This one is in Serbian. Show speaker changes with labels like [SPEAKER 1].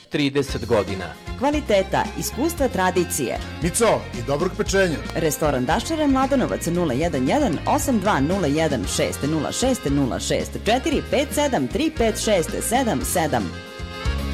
[SPEAKER 1] 30 godina.
[SPEAKER 2] Kvaliteta, iskustva, tradicije.
[SPEAKER 3] Mico i dobrog pečenja.
[SPEAKER 2] Restoran Daščara, Mladenovac 011 8201 606 06 064 57 356 77.